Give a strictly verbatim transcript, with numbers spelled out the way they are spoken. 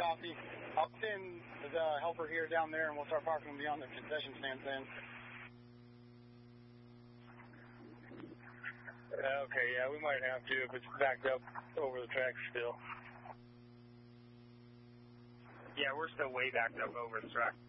copy. I'll send the helper here down there, and we'll start parking them beyond the concession stands then. Okay, yeah, we might have to if it's backed up over the tracks still. Yeah, we're still way backed up over the track.